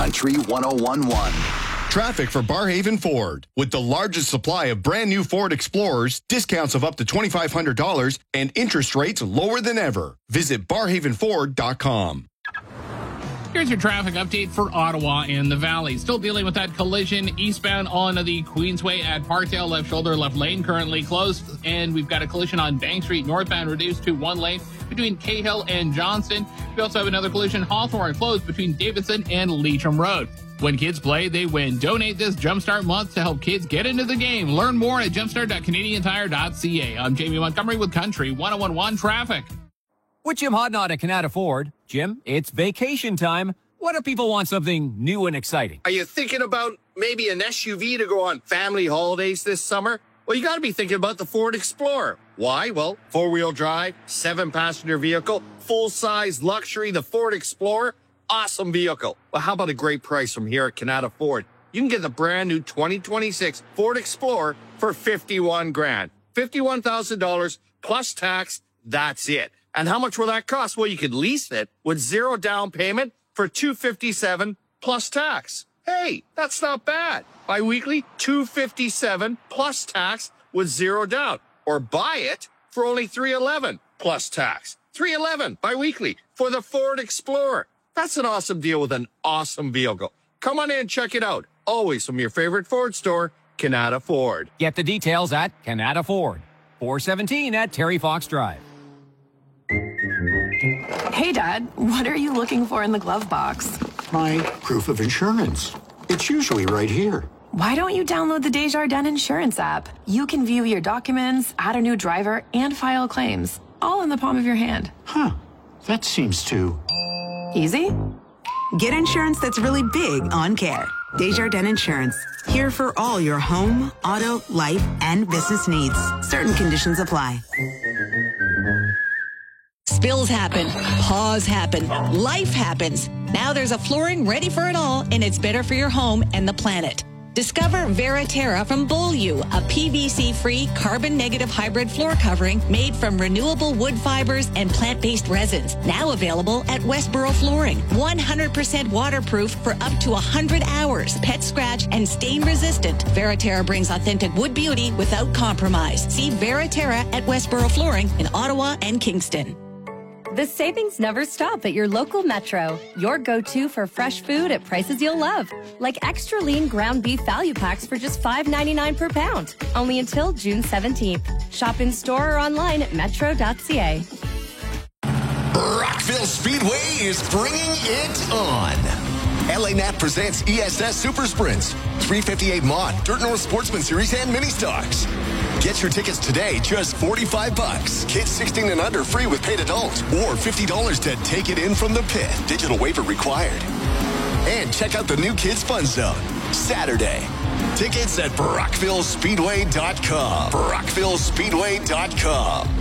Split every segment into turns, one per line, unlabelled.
Country 101.1.
Traffic for Barrhaven Ford. With the largest supply of brand new Ford Explorers, discounts of up to $2,500, and interest rates lower than ever. Visit barrhavenford.com.
Here's your traffic update for Ottawa and the Valley. Still dealing with that collision eastbound on the Queensway at Parkdale. Left shoulder, left lane currently closed. And we've got a collision on Bank Street northbound reduced to one lane between Cahill and Johnston. We also have another collision Hawthorne closed between Davidson and Leitrim Road. When kids play, they win. Donate this Jumpstart month to help kids get into the game. Learn more at jumpstart.canadiantire.ca. I'm Jamie Montgomery with Country 101.1 Traffic.
With Jim Hodnott at Canada Ford. Jim, it's vacation time. What do people want something new and exciting?
Are you thinking about maybe an SUV to go on family holidays this summer? Well, you got to be thinking about the Ford Explorer. Why? Well, four-wheel drive, 7-passenger vehicle, full-size luxury, the Ford Explorer. Awesome vehicle. Well, how about a great price from here at Canada Ford? You can get the brand new 2026 Ford Explorer for $51,000. $51,000 plus tax. That's it. And how much will that cost? Well, you could lease it with zero down payment for $257 plus tax. Hey, that's not bad. Biweekly, $257 plus tax with zero down. Or buy it for only $311 plus tax. $311 biweekly for the Ford Explorer. That's an awesome deal with an awesome vehicle. Come on in and check it out. Always from your favorite Ford store, Canada Ford.
Get the details at Canada Ford. 417 at Terry Fox Drive.
Hey, Dad, what are you looking for in the glove box?
My proof of insurance. It's usually right here.
Why don't you download the Desjardins Insurance app? You can view your documents, add a new driver, and file claims, all in the palm of your hand.
Huh. That seems too...
easy?
Get insurance that's really big on care. Desjardins Insurance. Here for all your home, auto, life, and business needs. Certain conditions apply.
Spills happen, paws happen, life happens. Now there's a flooring ready for it all, and it's better for your home and the planet. Discover Veraterra from Beaulieu, a PVC-free, carbon-negative hybrid floor covering made from renewable wood fibers and plant-based resins. Now available at Westboro Flooring. 100% waterproof for up to 100 hours. Pet scratch and stain resistant. Veraterra brings authentic wood beauty without compromise. See Veraterra at Westboro Flooring in Ottawa and Kingston.
The savings never stop at your local Metro. Your go-to for fresh food at prices you'll love. Like extra lean ground beef value packs for just $5.99 per pound. Only until June 17th. Shop in store or online at metro.ca.
Rockville Speedway is bringing it on. LA Nat presents ESS Super Sprints, 358 Mod, Dirt North Sportsman Series, and Mini Stocks. Get your tickets today, just $45. Kids 16 and under free with paid adults, or $50 to take it in from the pit. Digital waiver required. And check out the new Kids Fun Zone, Saturday. Tickets at BrockvilleSpeedway.com. BrockvilleSpeedway.com.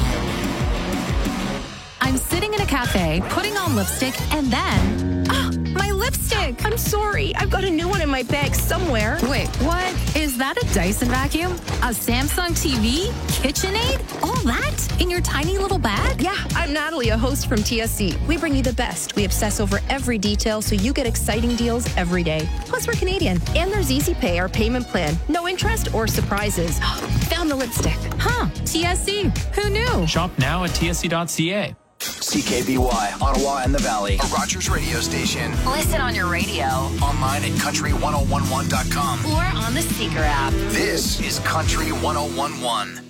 I'm sitting in a cafe, putting on lipstick, and then... my lipstick!
I'm sorry. I've got a new one in my bag somewhere.
Wait, what? Is that a Dyson vacuum? A Samsung TV? KitchenAid? All that? In your tiny little bag?
Yeah, I'm Natalie, a host from TSC. We bring you the best. We obsess over every detail so you get exciting deals every day. Plus, we're Canadian. And there's Easy Pay, our payment plan. No interest or surprises. Found the lipstick.
Huh. TSC. Who knew?
Shop now at tsc.ca.
CKBY, Ottawa and the Valley, a Rogers radio station.
Listen on your radio.
Online at country1011.com.
Or on the Seeker app.
This is Country 101.1.